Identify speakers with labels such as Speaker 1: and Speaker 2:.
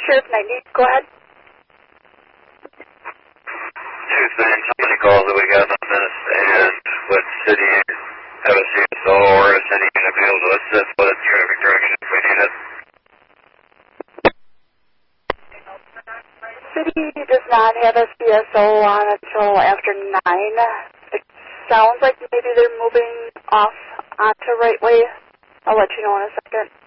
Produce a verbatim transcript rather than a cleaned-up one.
Speaker 1: Sheriff ninety, go ahead.
Speaker 2: Two things. How many calls have we got on this? And what city have a C S O or a city unit be able to assist with traffic direction if we need it?
Speaker 1: City does not have a C S O on until after nine. It sounds like maybe they're moving off onto right way. I'll let you know in a second.